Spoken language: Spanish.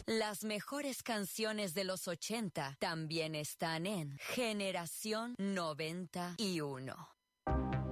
Las mejores canciones de los 80 también están en Generación 91.